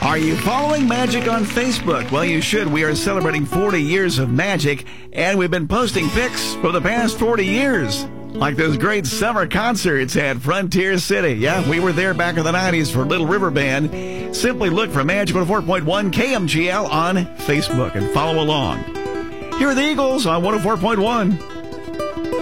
Are you following Magic on Facebook? Well, you should. We are celebrating 40 years of Magic, and we've been posting pics for the past 40 years. Like those great summer concerts at Frontier City. Yeah, we were there back in the 90s for Little River Band. Simply look for Magic 104.1 KMGL on Facebook and follow along. Here are the Eagles on 104.1.